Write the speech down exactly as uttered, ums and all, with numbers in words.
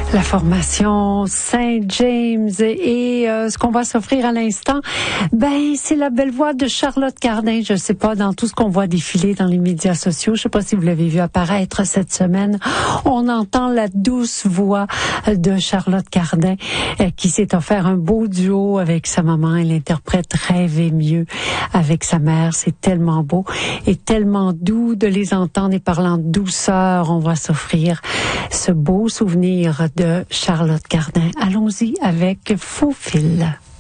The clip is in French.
La formation Saint James et euh, ce qu'on va s'offrir à l'instant, ben c'est la belle voix de Charlotte Cardin. Je sais pas, dans tout ce qu'on voit défiler dans les médias sociaux, je sais pas si vous l'avez vu apparaître cette semaine, on entend la douce voix de Charlotte Cardin euh, qui s'est offert un beau duo avec sa maman. Elle interprète Rêver mieux avec sa mère. C'est tellement beau et tellement doux de les entendre, et parlant de douceur, on va s'offrir ce beau souvenir de Charlotte Cardin. Allons-y avec Faux fil.